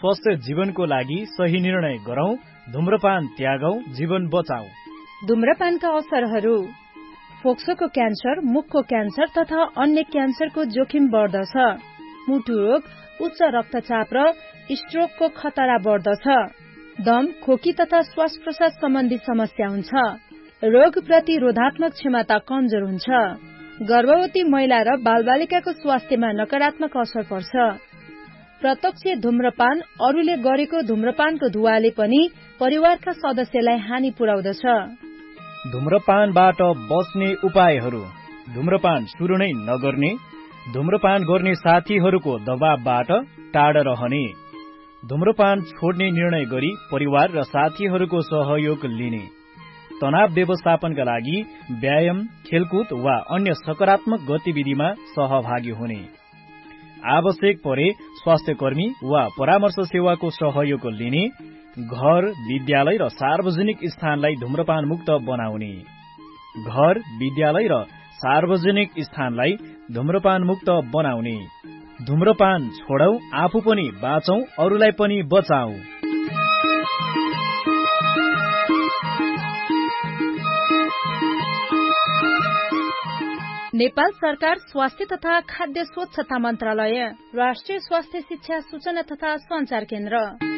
स्वस्थ जीवनको लागि सही निर्णय गरौं, धूम्रपान त्यागौं, जीवन बचाऊ। धूम्रपानका असरहरू: फोक्सोको क्यान्सर, मुखको क्यान्सर तथा अन्य क्यान्सरको जोखिम बढ्दछ। मुटु रोग, उच्च रक्तचाप र स्ट्रोकको खतरा बढ्दछ। दम, खोकी तथा श्वास प्रश्वास सम्बन्धी समस्या हुन्छ। रोग प्रतिरोधात्मक क्षमता कमजोर हुन्छ। गर्भवती महिला र बालबालिकाको स्वास्थ्यमा नकारात्मक असर पर्छ। प्रत्यक्ष धूम्रपान: अरूले गरेको धूम्रपानको धुवाले पनि परिवारका सदस्यलाई हानि पुर्याउँदछ। धूम्रपानबाट बच्ने उपायहरू: धूम्रपान सुरु नै नगर्ने, धूम्रपान गर्ने साथीहरूको दबावबाट टाढा रहने, धूम्रपान छोड्ने निर्णय गरी परिवार र साथीहरूको सहयोग लिने, तनाव व्यवस्थापनका लागि व्यायाम, खेलकुद वा अन्य सकारात्मक गतिविधिमा सहभागी हुने, आवश्यक परे स्वास्थ्यकर्मी वा परामर्श सेवाको सहयोग लिने, घर, विद्यालय र सार्वजनिक स्थानलाई धूम्रपान मुक्त बनाउने। घर, विद्यालय र सार्वजनिक स्थानलाई धूम्रपान मुक्त बनाउने। धूम्रपान छोडौ, आफू पनि बाँचौ, अरूलाई पनि बचाऊ। नेपाल सरकार स्वास्थ्य तथा खाद्य स्वच्छता मन्त्रालय, राष्ट्रिय स्वास्थ्य शिक्षा सूचना तथा संचार केन्द्र।